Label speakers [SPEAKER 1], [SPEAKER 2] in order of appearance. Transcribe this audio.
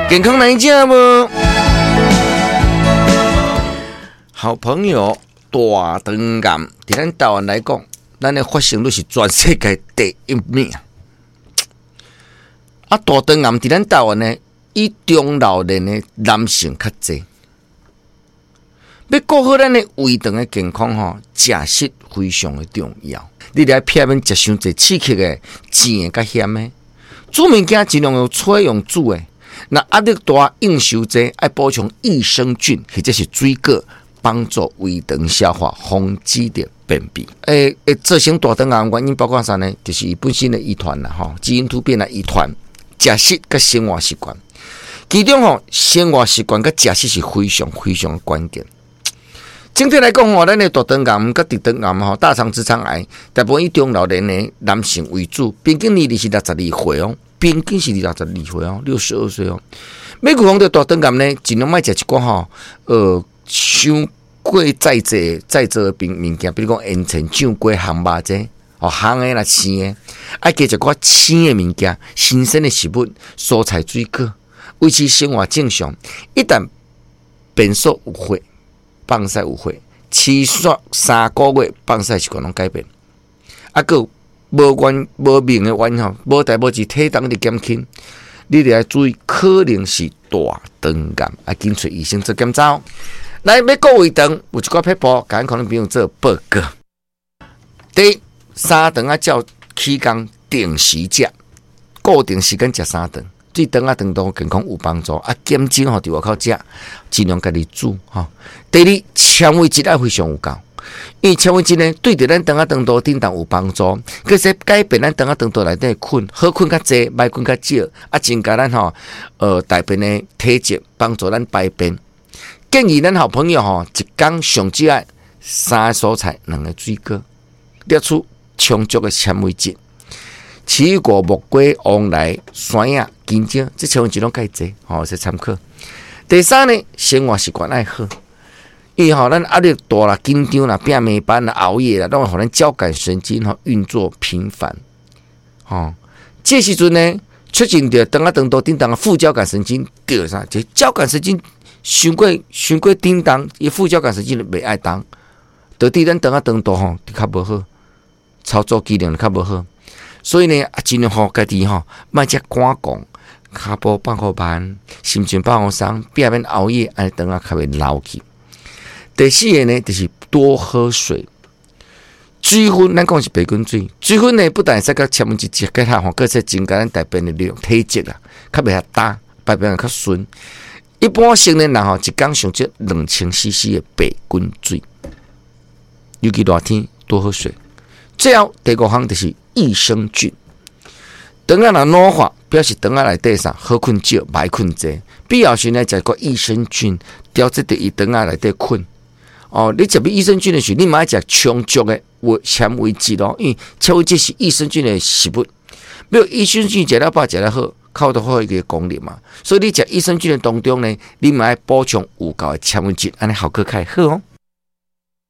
[SPEAKER 1] 健康来讲无？好朋友大肠癌，在咱台湾来讲，咱的发生率是全世界第一名。大肠癌在咱台湾呢，以中老年的男性较济。要顾好咱的胃肠的健康吼，食食非常的重要。你来避免食伤济刺激的、甜的、甲咸的。煮物件尽量用吹用煮的。那压力大、应酬济，爱补充益生菌或者是水果，帮助胃肠消化，防止的便秘。造成大肠癌原因包括啥呢？就是伊本身的遗传啦，吼，基因突变的遗传、食食甲生活习惯。其中吼，生活习惯甲食食是非常非常的关键。整体来讲吼，咱的大肠癌甲直肠癌吼，大肠直肠癌，大部分以中老年的男性为主，平均年龄是62岁哦。平均是62岁哦，62岁哦。要预防着大肠癌呢，尽量莫食一寡吼，伤过再做的物件，比如讲烟尘、酱瓜、烘肉这，烘的啦、生的，爱加一寡青的物件、新鲜的食物、蔬菜、水果，维持生活正常。一旦便所有血、放屎有血，持续3个月，放屎习惯拢改变。个无命的原因吼，无代无志体重的减轻，你得要注意，可能是大肠癌，紧找医生做检查。来，要顾胃肠，有一寡撇步，甲咱可能朋友做报告。第一，3顿照起工定时食，固定时间食3顿，对肠肠道健康有帮助。减脂吼，伫外口食，尽量家己煮吼。第二，纤维质要非常有够。因为纤维质呢，对着咱肠道顶档有帮助，佮说改变咱肠道内底困，好困较济，歹困较少，增加咱大便的体积，帮助咱排便。建议咱好朋友一天上少爱3个蔬菜，2个水果，摄取充足的纤维质。奇异果、木瓜、黄梨、山药、金蕉，这纤维质拢介济，是参考。第三呢，生活习惯爱好。因为咱压力大啦、紧张啦、拼暝班啦、熬夜啦，都会让咱交感神经运作频繁。这时阵呢，出现着肠道顶档的副交感神经叫啥？就交感神经伤过顶档，伊副交感神经就袂爱动，导致咱肠道就较无好，操作机能就较无好。所以呢，尽量家己莫只赶讲，骹步放好慢，心情放好松，避免熬夜，安尼肠较袂老去。第四个呢，就是多喝水。水分，咱讲是白滚水。水分呢，不但是甲纤维质结合吼，更是增加咱大便的量、体积啦，较袂遐大，排便较顺。一般成年人一天上少2000cc 的白滚水，尤其热天多喝水。最后第5项就是益生菌。肠若老化，表示肠内底好困少，歹困济。必要时呢，食个益生菌，调节着伊肠内底困。你食益生菌的时候，你嘛要食充足的纤维质咯，因为纤维质是益生菌的食物。没有益生菌食了饱，食了好，靠得好一个功能嘛。所以你食益生菌的当中呢，你嘛要补充有够的纤维质，安尼效果较好哦。